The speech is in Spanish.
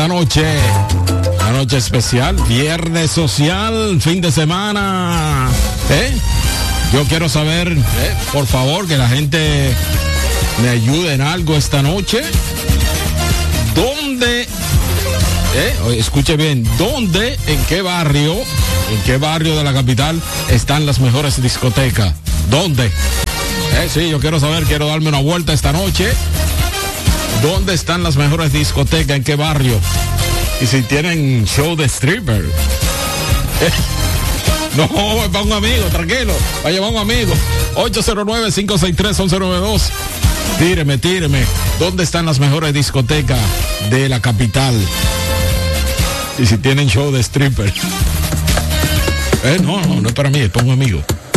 noche, una noche especial, viernes social, fin de semana. Yo quiero saber, por favor, que la gente me ayude en algo esta noche. ¿Dónde? Escuche bien, ¿dónde, en qué barrio de la capital están las mejores discotecas? ¿Dónde? Sí, yo quiero saber, quiero darme una vuelta esta noche. ¿Dónde están las mejores discotecas? ¿En qué barrio? Y si tienen show de stripper. No, va un amigo, tranquilo. Vaya, va un amigo. 809-563-1192. Tíreme. ¿Dónde están las mejores discotecas de la capital? Y si tienen show de stripper. No es para mí, es para un amigo.